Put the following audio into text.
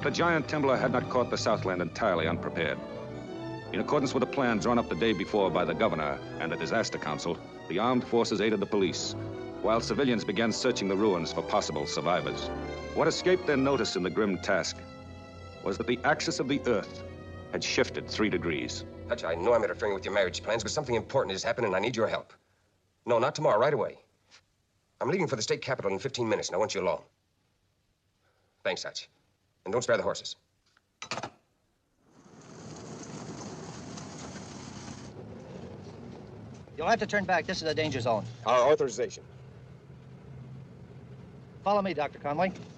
the giant Temblor had not caught the Southland entirely unprepared. In accordance with a plan drawn up the day before by the governor and the disaster council, the armed forces aided the police, while civilians began searching the ruins for possible survivors. What escaped their notice in the grim task was that the axis of the Earth had shifted 3 degrees. Hutch, I know I'm interfering with your marriage plans, but something important has happened and I need your help. No, not tomorrow, right away. I'm leaving for the state capitol in 15 minutes and I want you along. Thanks, Hutch. And don't spare the horses. You'll have to turn back. This is a danger zone. Our authorization. Follow me, Dr. Conway.